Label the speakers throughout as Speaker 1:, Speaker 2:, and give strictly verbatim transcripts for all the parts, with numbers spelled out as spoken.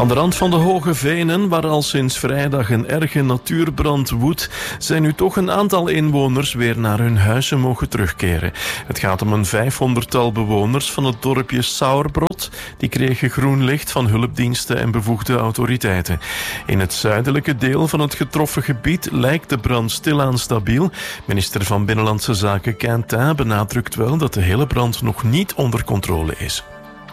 Speaker 1: Aan de rand van de Hoge Venen, waar al sinds vrijdag een erge natuurbrand woedt, zijn nu toch een aantal inwoners weer naar hun huizen mogen terugkeren. Het gaat om een vijfhonderdtal bewoners van het dorpje Sauerbrot. Die kregen groen licht van hulpdiensten en bevoegde autoriteiten. In het zuidelijke deel van het getroffen gebied lijkt de brand stilaan stabiel. Minister van Binnenlandse Zaken Quentin benadrukt wel dat de hele brand nog niet onder controle is.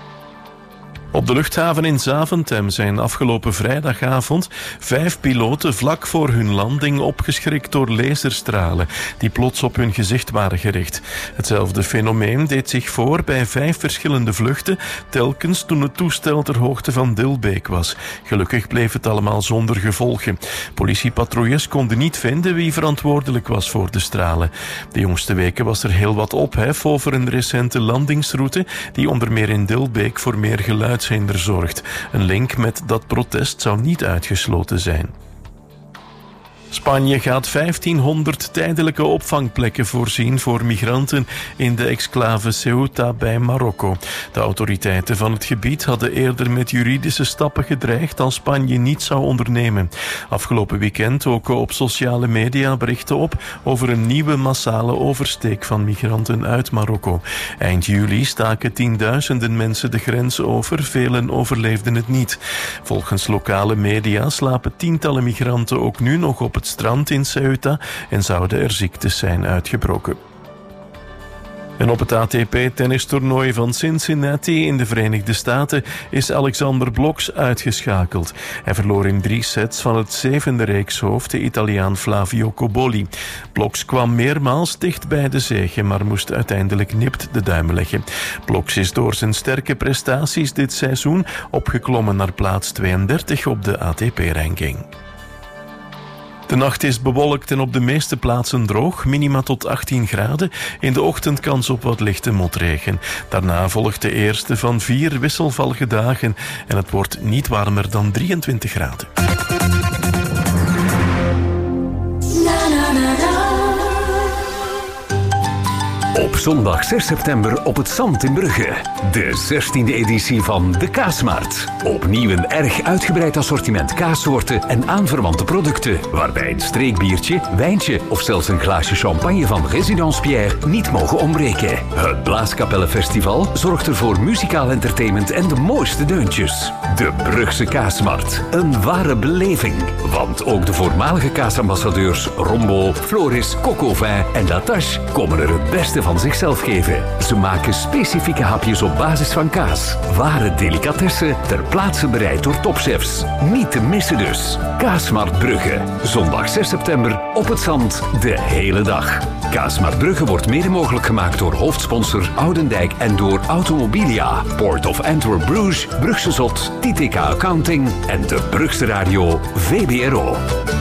Speaker 1: Op de luchthaven in Zaventem zijn afgelopen vrijdagavond vijf piloten vlak voor hun landing opgeschrikt door laserstralen die plots op hun gezicht waren gericht. Hetzelfde fenomeen deed zich voor bij vijf verschillende vluchten, telkens toen het toestel ter hoogte van Dilbeek was. Gelukkig bleef het allemaal zonder gevolgen. Politiepatrouilles konden niet vinden wie verantwoordelijk was voor de stralen. De jongste weken was er heel wat ophef over een recente landingsroute die onder meer in Dilbeek voor meer geluid zorgt. Een link met dat protest zou niet uitgesloten zijn. Spanje gaat vijftienhonderd tijdelijke opvangplekken voorzien voor migranten in de exclave Ceuta bij Marokko. De autoriteiten van het gebied hadden eerder met juridische stappen gedreigd als Spanje niet zou ondernemen. Afgelopen weekend doken op sociale media berichten op over een nieuwe massale oversteek van migranten uit Marokko. Eind juli staken tienduizenden mensen de grens over, velen overleefden het niet. Volgens lokale media slapen tientallen migranten ook nu nog op het strand in Ceuta en zouden er ziektes zijn uitgebroken. En op het A T P-tennistoernooi van Cincinnati in de Verenigde Staten is Alexander Bloks uitgeschakeld. Hij verloor in drie sets van het zevende reekshoofd, de Italiaan Flavio Cobolli. Bloks kwam meermaals dicht bij de zege, maar moest uiteindelijk nipt de duim leggen. Bloks is door zijn sterke prestaties dit seizoen opgeklommen naar plaats tweeëndertig op de A T P-ranking. De nacht is bewolkt en op de meeste plaatsen droog, minima tot achttien graden. In de ochtend kans op wat lichte motregen. Daarna volgt de eerste van vier wisselvallige dagen en het wordt niet warmer dan drieëntwintig graden.
Speaker 2: Op zondag zes september op het Zand in Brugge. De zestiende editie van de Kaasmarkt. Opnieuw een erg uitgebreid assortiment kaassoorten en aanverwante producten, waarbij een streekbiertje, wijntje of zelfs een glaasje champagne van Résidence Pierre niet mogen ontbreken. Het Blaaskapellenfestival zorgt er voor muzikaal entertainment en de mooiste deuntjes. De Brugse Kaasmarkt. Een ware beleving. Want ook de voormalige kaasambassadeurs Rombo, Floris, Cocovin en Latache komen er het beste van zichzelf geven. Ze maken specifieke hapjes op basis van kaas. Ware delicatessen ter plaatse bereid door topchefs. Niet te missen dus. Kaasmarkt Brugge. Zondag zes september op het Zand de hele dag. Kaasmarkt Brugge wordt mede mogelijk gemaakt door hoofdsponsor Oudendijk en door Automobilia, Port of Antwerp Bruges, Brugse Zot, T T K Accounting en de Brugse Radio V B R O.